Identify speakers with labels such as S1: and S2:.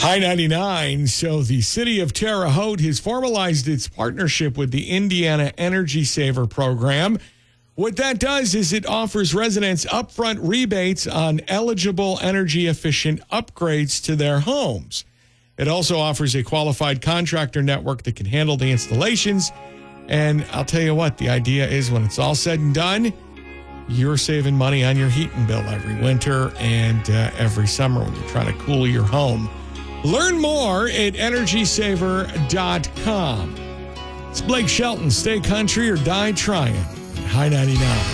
S1: High 99. So the city of Terre Haute has formalized its partnership with the Indiana Energy Saver program. What that does is it offers residents upfront rebates on eligible energy-efficient upgrades to their homes. It also offers a qualified contractor network that can handle the installations. And I'll tell you what, the idea is when it's all said and done, you're saving money on your heating bill every winter and every summer when you're trying to cool your home. Learn more at EnergySaver.com. It's Blake Shelton. Stay country or die trying. High 99.